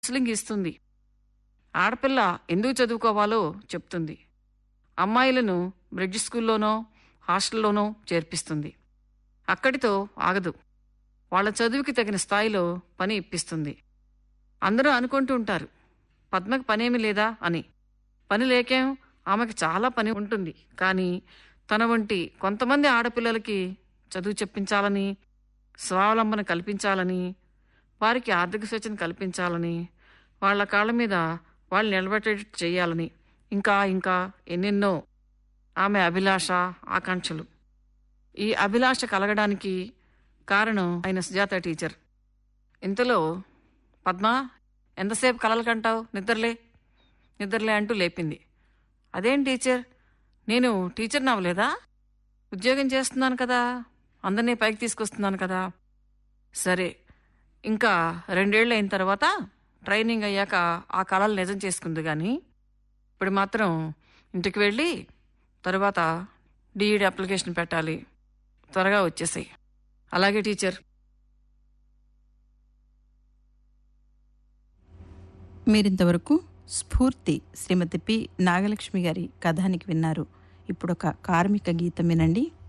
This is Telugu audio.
కౌన్సిలింగ్ ఇస్తుంది. ఆడపిల్ల ఎందుకు చదువుకోవాలో చెప్తుంది. అమ్మాయిలను బ్రిడ్జ్ స్కూల్లోనో హాస్టల్లోనో చేర్పిస్తుంది. అక్కడితో ఆగదు. వాళ్ళ చదువుకి తగిన స్థాయిలో పని ఇప్పిస్తుంది. అందరూ అనుకుంటూ ఉంటారు, పద్మకి పనేమి లేదా అని. పని లేకేం, ఆమెకి చాలా పని ఉంటుంది. కానీ తన వంటి కొంతమంది ఆడపిల్లలకి చదువు చెప్పించాలని, స్వావలంబన కల్పించాలని, వారికి ఆర్థిక స్వేచ్ఛను కల్పించాలని, వాళ్ళ కాళ్ళ మీద వాళ్ళు నిలబెట్టేటట్టు చేయాలని, ఇంకా ఇంకా ఎన్నెన్నో ఆమె అభిలాష, ఆకాంక్షలు. ఈ అభిలాష కలగడానికి కారణం ఆయన సుజాత టీచర్. ఇంతలో పద్మ, ఎంతసేపు కలలు కంటావు, నిద్రలే నిద్రలే అంటూ లేపింది. అదేం టీచర్, నేను టీచర్ నవ్వలేదా? ఉద్యోగం చేస్తున్నాను కదా, అందరినీ పైకి తీసుకొస్తున్నాను కదా. సరే, ఇంకా 2 ఏళ్ళు అయిన తర్వాత ట్రైనింగ్ అయ్యాక ఆ కళలు నిజం చేసుకుంది. కానీ ఇప్పుడు మాత్రం ఇంటికి వెళ్ళి తర్వాత డిఈడి అప్లికేషన్ పెట్టాలి. త్వరగా వచ్చేసాయి. అలాగే టీచర్. మీరింతవరకు స్ఫూర్తి శ్రీమతి పి నాగలక్ష్మి గారి కథానికి విన్నారు. ఇప్పుడొక కార్మిక గీతం వినండి.